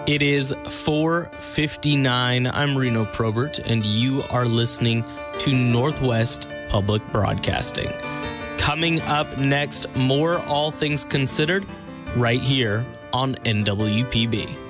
It is 4:59. I'm Reno Probert, and you are listening to Northwest Public Broadcasting. Coming up next, more All Things Considered right here on NWPB.